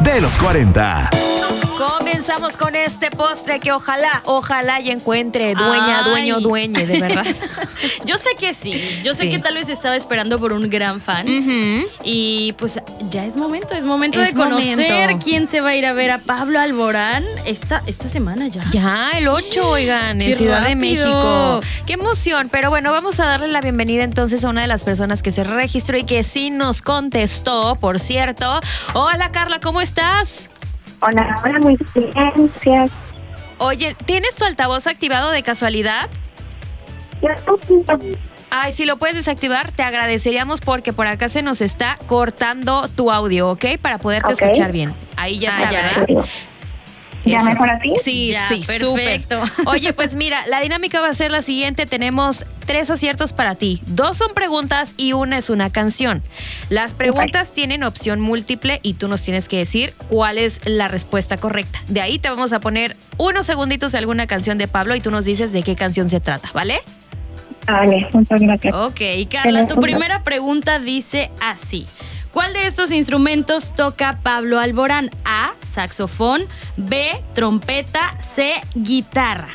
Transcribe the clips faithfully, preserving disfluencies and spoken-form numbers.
de los cuarenta. Comenzamos con este postre que ojalá, ojalá y encuentre dueña, Ay. dueño, dueñe, de verdad. Yo sé que sí. Yo sé Sí. que tal vez estaba esperando por un gran fan. Ujú. Y pues ya es momento, es momento Es de conocer momento. quién se va a ir a ver a Pablo Alborán esta, esta semana ya. Ya, el ocho, oigan, en ¡Qué Ciudad de rápido! México. ¡Qué emoción! Pero bueno, vamos a darle la bienvenida entonces a una de las personas que se registró y que sí nos contestó, por cierto. Hola, Carla, ¿cómo estás? Hola, hola, muy bien, gracias. Oye, ¿tienes tu altavoz activado de casualidad? Ay, si lo puedes desactivar, te agradeceríamos porque por acá se nos está cortando tu audio, ¿ok? Para poderte Ok. escuchar bien. Ahí ya Ah, está, ya. ¿verdad? ¿Ya Eso. mejor así? Sí, Ya, sí, perfecto. súper. Oye, pues mira, la dinámica va a ser la siguiente. Tenemos tres aciertos para ti. Dos son preguntas y una es una canción. Las preguntas tienen opción múltiple y tú nos tienes que decir cuál es la respuesta correcta. De ahí te vamos a poner unos segunditos de alguna canción de Pablo y tú nos dices de qué canción se trata, ¿vale? Vale, muchas gracias. Ok, Carla, tu Teléfono. primera pregunta dice así. ¿Cuál de estos instrumentos toca Pablo Alborán? A, saxofón, B, trompeta, C, guitarra.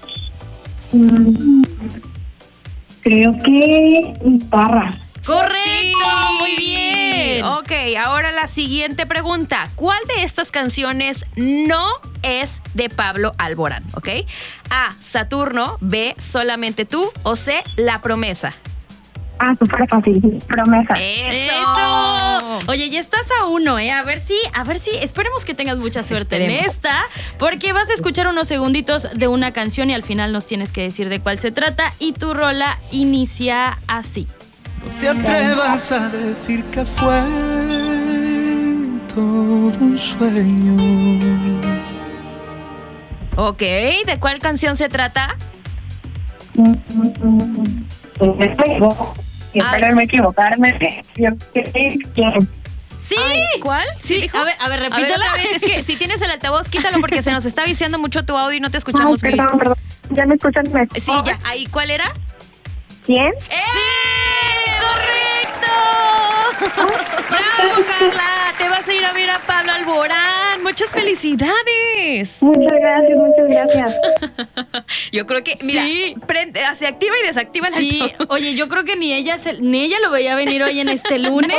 Mm, Creo que guitarra. ¡Correcto! Sí. ¡Muy bien! Ok, ahora la siguiente pregunta. ¿Cuál de estas canciones no es de Pablo Alborán? ¿Ok? A, Saturno, B, Solamente tú o C, La Promesa. Ah, súper fácil, promesa. ¡Eso! ¡Eso! Oye, ya estás a uno, ¿eh? A ver si, a ver si, esperemos que tengas mucha suerte en Esperemos. esta, porque vas a escuchar unos segunditos de una canción y al final nos tienes que decir de cuál se trata y tu rola inicia así. No te atrevas a decir que fue todo un sueño. Ok, ¿de cuál canción se trata? Mm, mm, mm, Me equivoco. Espero Ay. no equivocarme. Yo creo que ¡Sí! Ay, ¿cuál? Sí, dijo? a ver, a ver, A ver, repítela. otra vez. Es que si tienes el altavoz, quítalo porque se nos está viciando mucho tu audio y no te Ay, escuchamos muy perdón, perdón. ¿Ya me escuchan? ¿Me Sí, escuchan? ya. Ahí, ¿cuál era? ¿Quién? ¡Sí! ¡Correcto! ¡Bravo, Carla! Te vas a ir a ver a Pablo Alborán. ¡Muchas felicidades! Muchas gracias, muchas gracias. Yo creo que, mira, Sí. prende, se activa y desactiva el Sí, altavoz. oye, yo creo que ni ella se- ni ella lo veía venir hoy en este lunes.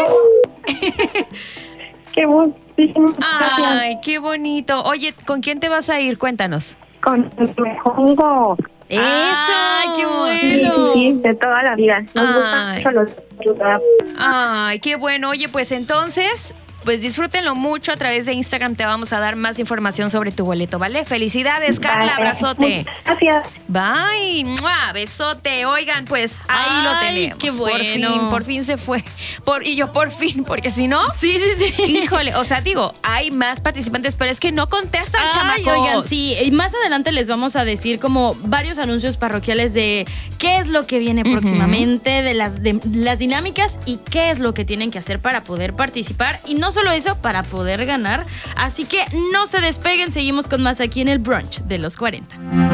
Qué muchísimas gracias. Ay, qué bonito. Oye, ¿con quién te vas a ir? Cuéntanos. Con el mejor. ¡Eso! ¡Ay, qué Sí, bueno! sí, sí, de toda la vida. Nos gustan Ay. mucho los Ay, qué bueno. Oye, pues entonces, pues disfrútenlo mucho. A través de Instagram te vamos a dar más información sobre tu boleto, ¿vale? Felicidades, Carla. Vale. Abrazote. Muchas gracias. Bye. ¡Mua! Besote. Oigan, pues ahí lo Ay, tenemos. qué Por bueno. fin, por fin se fue. Por, y yo por fin, porque si no... Sí, sí, sí. Híjole, o sea, digo, hay más participantes, pero es que no contestan, Ay, chamacos. oigan, sí, y más adelante les vamos a decir como varios anuncios parroquiales de qué es lo que viene Ujú. próximamente, de las, de las dinámicas y qué es lo que tienen que hacer para poder participar. Y no solo eso, para poder ganar. Así que no se despeguen, seguimos con más aquí en el brunch de los cuarenta.